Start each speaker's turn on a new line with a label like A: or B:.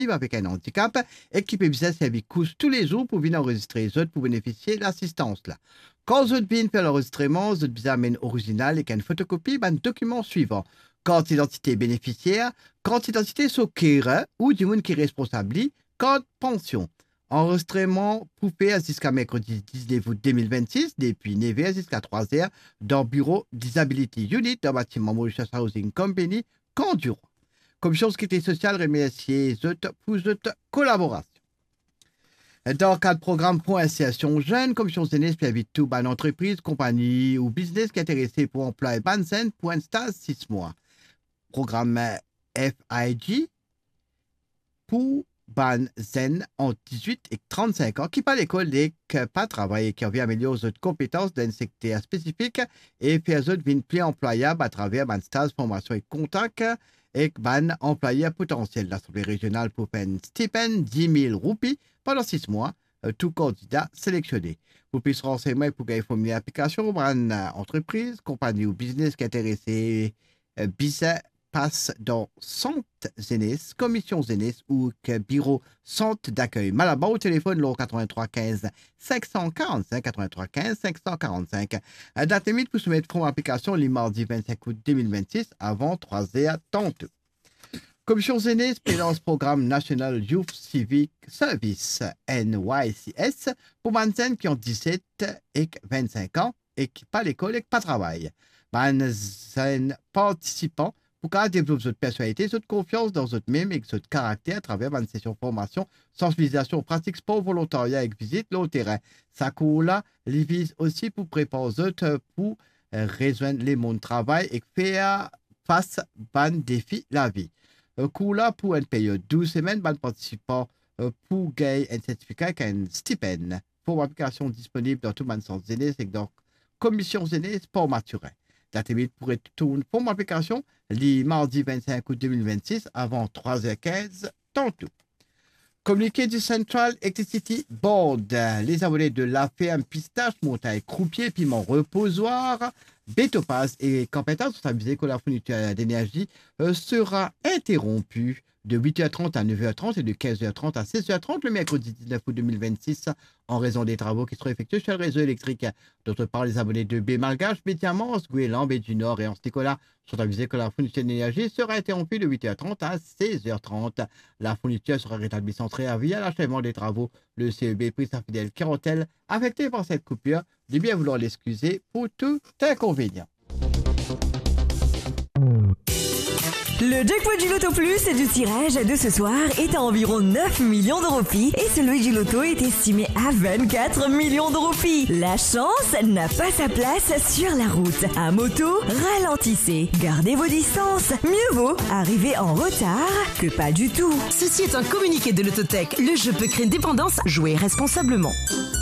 A: avec un handicap et qui peut bien servir course tous les jours pour venir enregistrer les autres pour bénéficier de l'assistance là. Quand vous viennent faire l'enregistrement, vous bien amène original et une photocopie d'un document suivant. Carte d'identité bénéficiaire, carte d'identité soccer ou du monde qui est responsable, carte pension. Enregistrement poupée jusqu'à mercredi 19 août 2026, depuis 9h jusqu'à 3h, dans le bureau Disability Unit, dans le bâtiment Mauritius Housing Company, Conduro. Commission de sécurité sociale remercie pour votre collaboration. Dans le cadre du programme pour insertion jeune, Commission Zénès invite tout ban entreprise, compagnie ou business qui est intéressé pour employer Banzen pour un stage 6 mois. Programme FIG pour Banzen en 18 et 35 ans qui pas l'école et qui pas travaillé, qui vient améliorer les compétences d'un secteur spécifique et faire autres une pli employable à travers un stage formation et contact et ban employeur potentiel. L'Assemblée régionale pour un stipend 10 000 roupies pendant 6 mois, tout candidat sélectionné. Pour plus de renseignements et pour gagner une application, ban entreprise, compagnie ou business qui est intéressé, passe dans centre Zénès, commission Zénès ou bureau centre d'accueil. Malaba au téléphone, le 83 15 545, 83 15 545. Date limite pour soumettre pour application le mardi 25 août 2026 avant 3h tantôt. Commission Zénès présente programme national Youth Civic Service NYCS pour Banzen qui ont 17 et 25 ans et qui pas l'école et qui pas travail. Banzen participants pour développer votre personnalité, votre confiance dans votre même et votre caractère à travers une session formation, sensibilisation, pratique sport, volontariat avec visite le terrain. Ça coule, les vise aussi pour préparer pour rejoindre les mondes de travail et faire face à un défi la vie. Coula pour une période 12 semaines, ban participants pour gagner un certificat avec un stipend. Pour application disponible dans tout le sens Zénès et dans commission Zénès pour Maturin. Date limite pour être tourné pour mon application, le mardi 25 août 2026 avant 3h15 tantôt. Communiqué du Central Electricity Board. Les abonnés de la ferme Pistache, Montagne, Croupier, Piment, Reposoir, Bétopaz et compétences sont avisés que la fourniture d'énergie sera interrompue de 8h30 à 9h30 et de 15h30 à 16h30 le mercredi 19 août 2026 en raison des travaux qui seront effectués sur le réseau électrique. D'autre part, les abonnés de B Malgache, Bétiamans, Gouélan, Baie du Nord et Anse-Nicolas sont avisés que la fourniture d'énergie sera interrompue de 8h30 à 16h30. La fourniture sera rétablie sans préavis à l'achèvement des travaux. Le CEB prit sa fidèle clientèle affectée par cette coupure de bien vouloir l'excuser pour tout inconvénient.
B: Le jackpot du Loto Plus du tirage de ce soir est à environ 9 millions de roupies et celui du Loto est estimé à 24 millions de roupies. La chance n'a pas sa place sur la route. À moto, ralentissez. Gardez vos distances. Mieux vaut arriver en retard que pas du tout.
C: Ceci est un communiqué de l'Autotech. Le jeu peut créer une dépendance. Jouez responsablement.